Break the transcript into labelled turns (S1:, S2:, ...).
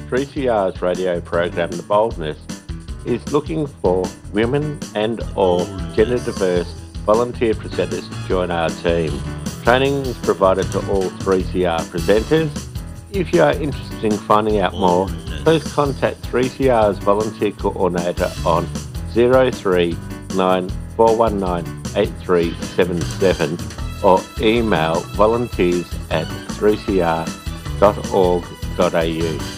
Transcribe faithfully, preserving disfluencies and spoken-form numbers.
S1: three C R's radio program The Boldness is looking for women and or gender diverse volunteer presenters to join our team. Training is provided to all three C R presenters. If you are interested in finding out more, please contact three C R's volunteer coordinator on zero three nine four one nine eight three seven seven or email volunteers at three c r dot org dot a u.